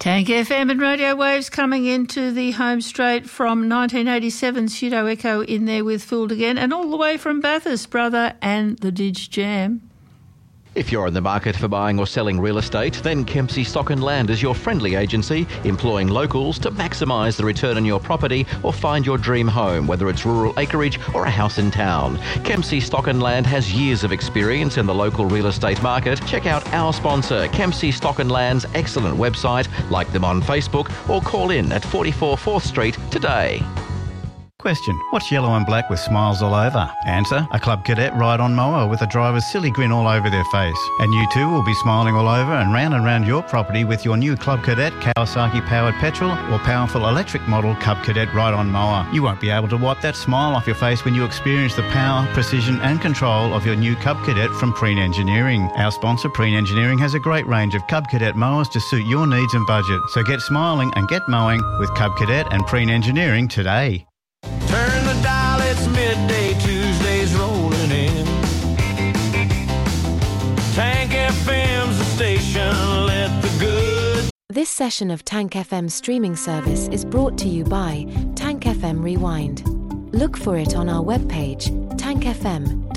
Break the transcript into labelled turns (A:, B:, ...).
A: Tank FM and radio waves coming into the home straight from 1987 Pseudo Echo in there with Fooled Again, and all the way from Bathurst, Brother and the Dig Jam.
B: If you're in the market for buying or selling real estate, then Kempsey Stock and Land is your friendly agency, employing locals to maximise the return on your property or find your dream home, whether it's rural acreage or a house in town. Kempsey Stock and Land has years of experience in the local real estate market. Check out our sponsor, Kempsey Stock and Land's excellent website, like them on Facebook, or call in at 44 4th Street today.
C: Question: what's yellow and black with smiles all over? Answer: a Club Cadet ride-on mower with a driver's silly grin all over their face. And you too will be smiling all over and round your property with your new Club Cadet Kawasaki-powered petrol or powerful electric model Club Cadet ride-on mower. You won't be able to wipe that smile off your face when you experience the power, precision and control of your new Cub Cadet from Preen Engineering. Our sponsor, Preen Engineering, has a great range of Cub Cadet mowers to suit your needs and budget. So get smiling and get mowing with Cub Cadet and Preen Engineering today.
D: Turn the dial, it's midday, Tuesdays rolling in. Tank FM's the station, let the good.
E: This session of Tank FM streaming service is brought to you by Tank FM Rewind. Look for it on our webpage, tankfm.com.